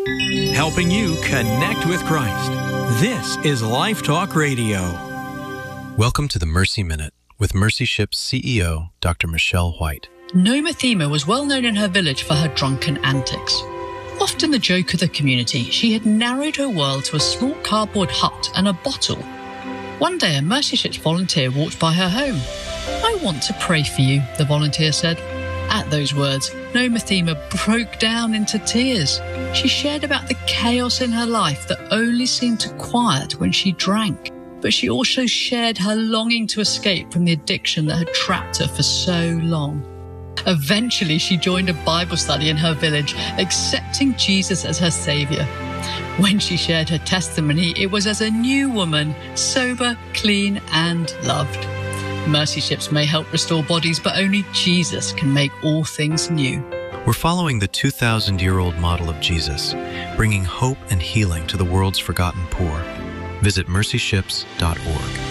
helping you connect with Christ. This is Life Talk Radio. Welcome to the Mercy Minute with Mercy Ship's CEO, Dr. Michelle White. Noma Thema was well known in her village for her drunken antics. Often the joke of the community, she had narrowed her world to a small cardboard hut and a bottle. One day, a Mercy Ships volunteer walked by her home. "I want to pray for you," the volunteer said. At those words, Noma Thema broke down into tears. She shared about the chaos in her life that only seemed to quiet when she drank. But she also shared her longing to escape from the addiction that had trapped her for so long. Eventually, she joined a Bible study in her village, accepting Jesus as her saviour. When she shared her testimony, it was as a new woman, sober, clean, and loved. Mercy Ships may help restore bodies, but only Jesus can make all things new. We're following the 2,000-year-old model of Jesus, bringing hope and healing to the world's forgotten poor. Visit mercyships.org.